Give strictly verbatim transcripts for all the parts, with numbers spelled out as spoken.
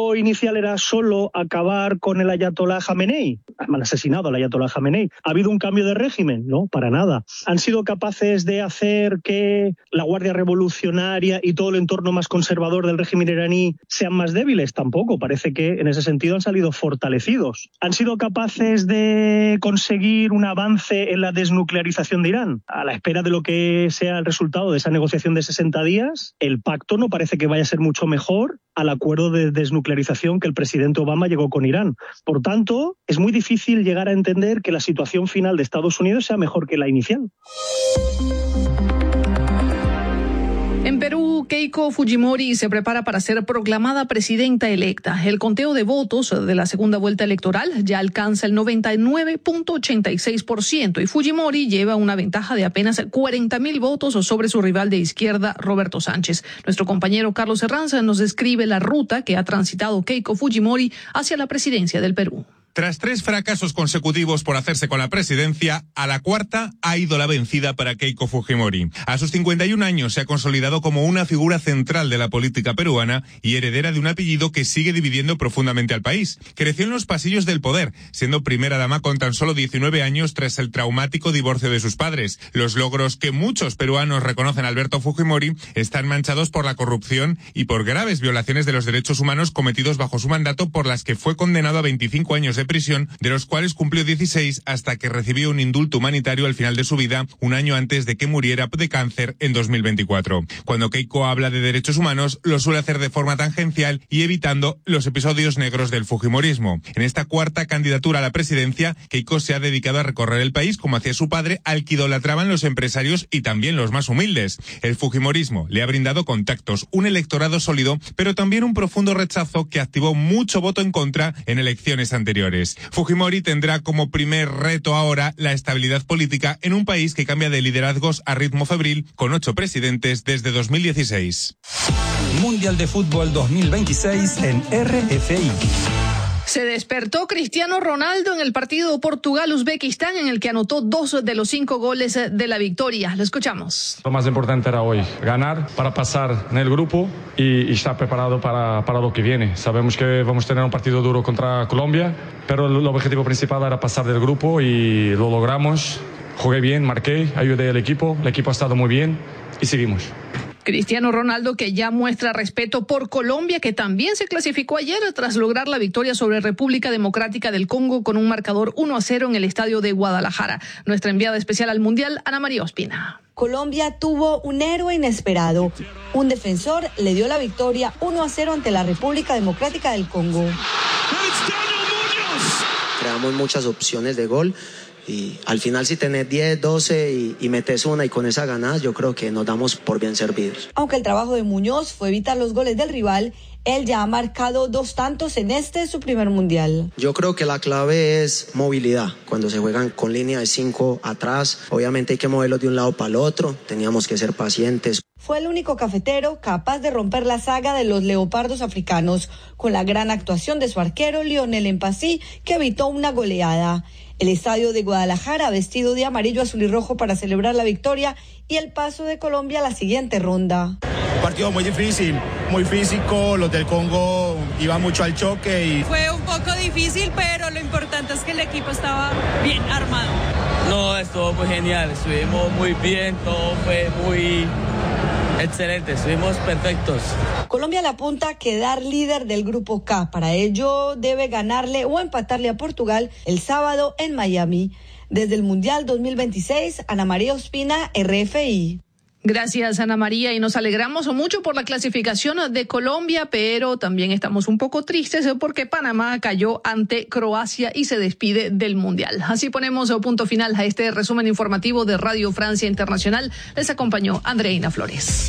objetivo inicial era solo acabar con el ayatolá Jamenei. Han asesinado al ayatolá Jamenei. ¿Ha habido un cambio de régimen? No, para nada. ¿Han sido capaces de hacer que la Guardia Revolucionaria y todo el entorno más conservador del régimen iraní sean más débiles? Tampoco. Parece que en ese sentido han salido fortalecidos. ¿Han sido capaces de conseguir un avance en la desnuclearización de Irán? A la espera de lo que sea el resultado de esa negociación de sesenta días, el pacto no parece que vaya a ser mucho mejor al acuerdo de desnuclearización que el presidente Obama llegó con Irán. Por tanto, es muy difícil llegar a entender que la situación final de Estados Unidos sea mejor que la inicial. En Perú, Keiko Fujimori se prepara para ser proclamada presidenta electa. El conteo de votos de la segunda vuelta electoral ya alcanza el noventa y nueve punto ochenta y seis por ciento y Fujimori lleva una ventaja de apenas cuarenta mil votos sobre su rival de izquierda, Roberto Sánchez. Nuestro compañero Carlos Herranza nos describe la ruta que ha transitado Keiko Fujimori hacia la presidencia del Perú. Tras tres fracasos consecutivos por hacerse con la presidencia, a la cuarta ha ido la vencida para Keiko Fujimori. A sus cincuenta y un años se ha consolidado como una figura central de la política peruana y heredera de un apellido que sigue dividiendo profundamente al país. Creció en los pasillos del poder, siendo primera dama con tan solo diecinueve años tras el traumático divorcio de sus padres. Los logros que muchos peruanos reconocen a Alberto Fujimori están manchados por la corrupción y por graves violaciones de los derechos humanos cometidos bajo su mandato, por las que fue condenado a veinticinco años de prisión, de los cuales cumplió dieciséis hasta que recibió un indulto humanitario al final de su vida, un año antes de que muriera de cáncer en dos mil veinticuatro. Cuando Keiko habla de derechos humanos, lo suele hacer de forma tangencial y evitando los episodios negros del fujimorismo. En esta cuarta candidatura a la presidencia, Keiko se ha dedicado a recorrer el país como hacía su padre, al que idolatraban los empresarios y también los más humildes. El fujimorismo le ha brindado contactos, un electorado sólido, pero también un profundo rechazo que activó mucho voto en contra en elecciones anteriores. Fujimori tendrá como primer reto ahora la estabilidad política en un país que cambia de liderazgos a ritmo febril, con ocho presidentes desde dos mil dieciséis. Mundial de Fútbol dos mil veintiséis en R F I. Se despertó Cristiano Ronaldo en el partido Portugal-Uzbekistán, en el que anotó dos de los cinco goles de la victoria. Lo escuchamos. Lo más importante era hoy ganar para pasar en el grupo y, y estar preparado para, para lo que viene. Sabemos que vamos a tener un partido duro contra Colombia, pero el objetivo principal era pasar del grupo y lo logramos. Jugué bien, marqué, ayudé al equipo, el equipo ha estado muy bien y seguimos. Cristiano Ronaldo, que ya muestra respeto por Colombia, que también se clasificó ayer tras lograr la victoria sobre República Democrática del Congo con un marcador uno a cero en el estadio de Guadalajara. Nuestra enviada especial al Mundial, Ana María Ospina. Colombia tuvo un héroe inesperado. Un defensor le dio la victoria uno a cero ante la República Democrática del Congo. Creamos muchas opciones de gol. Y al final, si tenés diez, doce y, y metes una y con esa ganás, yo creo que nos damos por bien servidos. Aunque el trabajo de Muñoz fue evitar los goles del rival, él ya ha marcado dos tantos en este, su primer mundial. Yo creo que la clave es movilidad. Cuando se juegan con línea de cinco atrás, obviamente hay que moverlos de un lado para el otro. Teníamos que ser pacientes. Fue el único cafetero capaz de romper la saga de los leopardos africanos, con la gran actuación de su arquero Lionel Mpassi, que evitó una goleada. El estadio de Guadalajara vestido de amarillo, azul y rojo para celebrar la victoria y el paso de Colombia a la siguiente ronda. Partido muy difícil, muy físico, los del Congo iban mucho al choque. Y... Fue un poco difícil, pero lo importante es que el equipo estaba bien armado. No, estuvo muy genial, estuvimos muy bien, todo fue muy... excelente, estuvimos perfectos. Colombia le apunta a quedar líder del grupo K. Para ello debe ganarle o empatarle a Portugal el sábado en Miami. Desde el Mundial dos mil veintiséis, Ana María Ospina, R F I. Gracias, Ana María, y nos alegramos mucho por la clasificación de Colombia, pero también estamos un poco tristes porque Panamá cayó ante Croacia y se despide del Mundial. Así ponemos punto final a este resumen informativo de Radio Francia Internacional. Les acompañó Andreina Flores.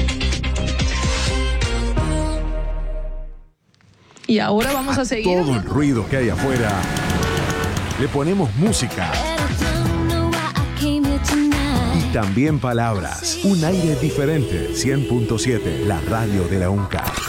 Y ahora vamos a, a seguir. Todo el ruido que hay afuera, le ponemos música. Y también palabras. Un aire diferente. cien punto siete, la radio de la UNCAP.